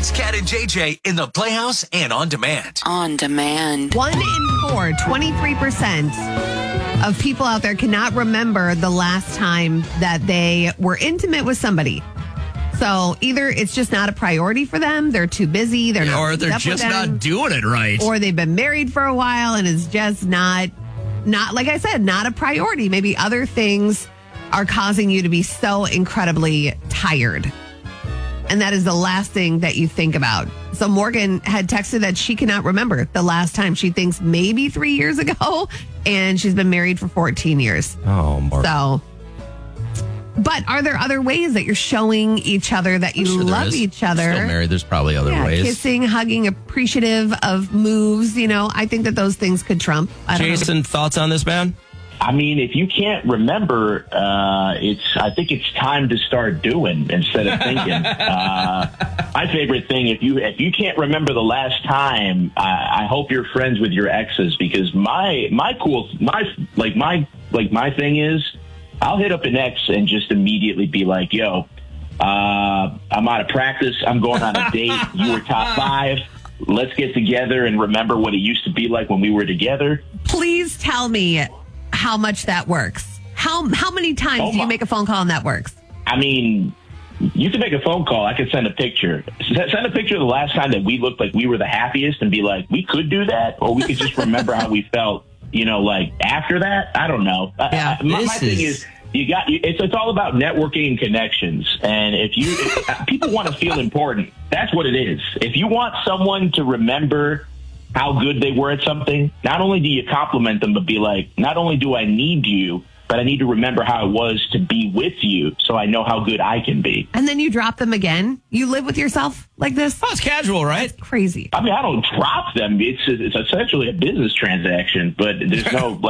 It's Cat and JJ in the Playhouse and On Demand. On demand. 1 in 4, 23% of people out there cannot remember the last time that they were intimate with somebody. So either it's just not a priority for them, they're too busy, they're not, or they're just not doing it right, or they've been married for a while and it's just not like I said, not a priority. Maybe other things are causing you to be so incredibly tired. And that is the last thing that you think about. So Morgan had texted that she cannot remember the last time. She thinks maybe 3 years ago, and she's been married for 14 years. Oh, Morgan. So, but are there other ways that you're showing each other that you love each other? Still married, there's probably other ways. Kissing, hugging, appreciative of moves. You know, I think that those things could trump. Jason, thoughts on this, man? I mean, if you can't remember, I think it's time to start doing instead of thinking. My favorite thing, if you can't remember the last time, I hope you're friends with your exes, because my thing is, I'll hit up an ex and just immediately be like, yo, I'm out of practice. I'm going on a date. You were top 5. Let's get together and remember what it used to be like when we were together. Please tell me how much that works. How many times do you make a phone call and that works? I mean, you can make a phone call. I can send a picture. Send a picture of the last time that we looked like we were the happiest and be like, we could do that, or we could just remember how we felt, like after that. I don't know. Yeah, my thing is, it's all about networking and connections. And if people want to feel important, that's what it is. If you want someone to remember how good they were at something, not only do you compliment them, but be like, not only do I need you, but I need to remember how it was to be with you so I know how good I can be. And then you drop them again? You live with yourself like this? Oh, it's casual, right? That's crazy. I mean, I don't drop them. It's essentially a business transaction, but there's no,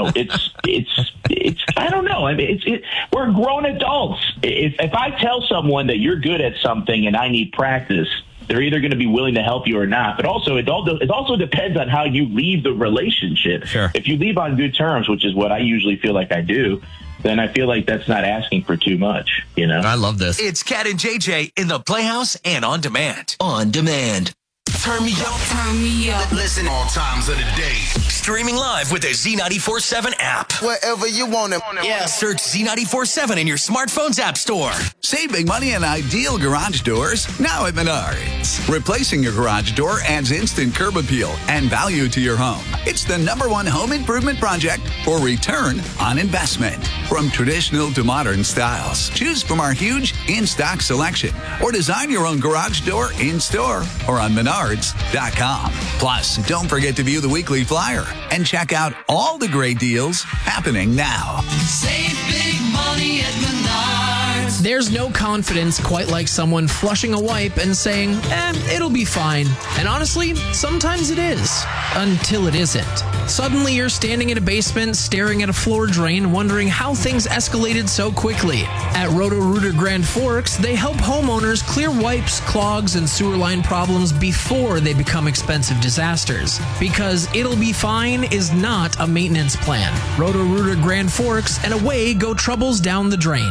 it's I don't know. I mean, we're grown adults. If I tell someone that you're good at something and I need practice, they're either going to be willing to help you or not. But also, it also depends on how you leave the relationship. Sure. If you leave on good terms, which is what I usually feel like I do, then I feel like that's not asking for too much, I love this. It's Cat and JJ in the Playhouse and On Demand. On Demand. Turn me up. Turn me up. Listen all times of the day. Streaming live with the Z94.7 app. Wherever you want it. Yeah. Search Z94.7 in your smartphone's app store. Save big money on ideal garage doors now at Menards. Replacing your garage door adds instant curb appeal and value to your home. It's the #1 home improvement project for return on investment. From traditional to modern styles, choose from our huge in-stock selection or design your own garage door in-store or on Menards.com. Plus, don't forget to view the weekly flyer and check out all the great deals happening now. Save big money at Menards. There's no confidence quite like someone flushing a wipe and saying, it'll be fine. And honestly, sometimes it is. Until it isn't. Suddenly you're standing in a basement, staring at a floor drain, wondering how things escalated so quickly. At Roto-Rooter Grand Forks, they help homeowners clear wipes, clogs, and sewer line problems before they become expensive disasters. Because it'll be fine is not a maintenance plan. Roto-Rooter Grand Forks, and away go troubles down the drain.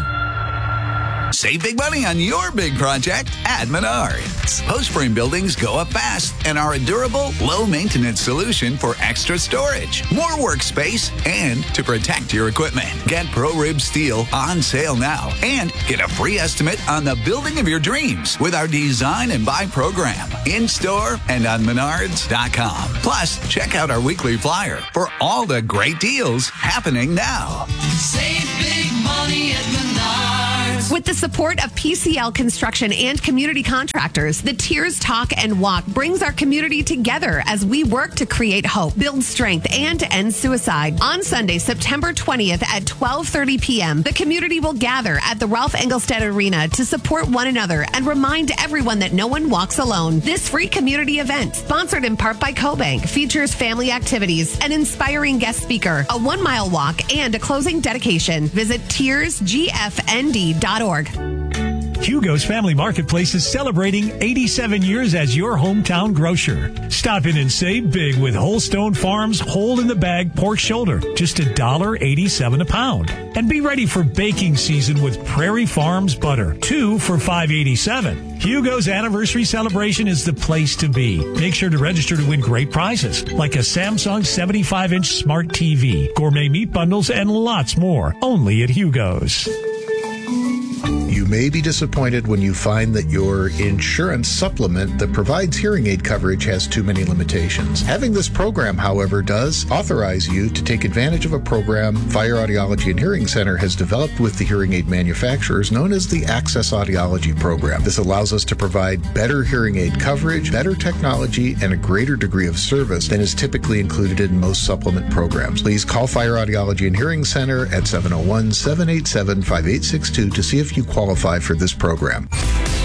Save big money on your big project at Menards. Post-frame buildings go up fast and are a durable, low-maintenance solution for extra storage, more workspace, and to protect your equipment. Get ProRib Steel on sale now and get a free estimate on the building of your dreams with our Design and Buy program in-store and on Menards.com. Plus, check out our weekly flyer for all the great deals happening now. Save big money at Menards. With the support of PCL Construction and community contractors, the Tears Talk and Walk brings our community together as we work to create hope, build strength, and end suicide. On Sunday, September 20th at 12:30 p.m., the community will gather at the Ralph Engelstad Arena to support one another and remind everyone that no one walks alone. This free community event, sponsored in part by CoBank, features family activities, an inspiring guest speaker, a 1-mile walk, and a closing dedication. Visit tearsgfnd.org. Hugo's Family Marketplace is celebrating 87 years as your hometown grocer. Stop in and save big with Holstone Farms whole-in-the-bag pork shoulder, just $1.87 a pound. And be ready for baking season with Prairie Farms butter, 2 for $5.87. Hugo's anniversary celebration is the place to be. Make sure to register to win great prizes, like a Samsung 75-inch smart TV, gourmet meat bundles, and lots more. Only at Hugo's. You may be disappointed when you find that your insurance supplement that provides hearing aid coverage has too many limitations. Having this program, however, does authorize you to take advantage of a program Fire Audiology and Hearing Center has developed with the hearing aid manufacturers known as the Access Audiology Program. This allows us to provide better hearing aid coverage, better technology, and a greater degree of service than is typically included in most supplement programs. Please call Fire Audiology and Hearing Center at 701-787-5862 to see if you qualify for this program.